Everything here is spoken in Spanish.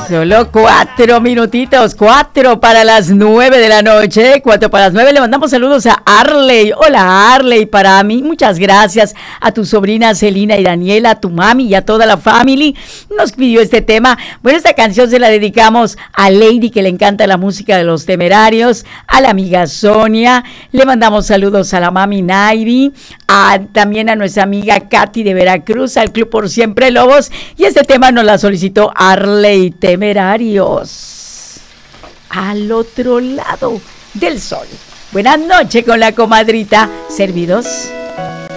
Solo 4 minutitos, 4 para las 9 de la noche, 4 para las 9. Le mandamos saludos a Arley. Hola Arley, para mí, muchas gracias a tu sobrina Celina y Daniela, a tu mami y a toda la family. Nos pidió este tema. Bueno, esta canción se la dedicamos a Lady, que le encanta la música de Los Temerarios, a la amiga Sonia. Le mandamos saludos a la mami Naivi, también a nuestra amiga Katy de Veracruz, al Club Por Siempre Lobos. Y este tema nos la solicitó Arley, Temerarios. Al otro lado del sol. Buenas noches con la comadrita. Servidos.